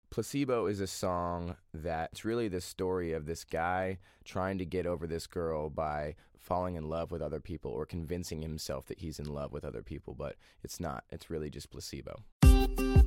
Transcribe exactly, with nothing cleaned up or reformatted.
Placebo is a song that's really the story of this guy trying to get over this girl by falling in love with other people or convincing himself that he's in love with other people, but it's not. It's really just placebo.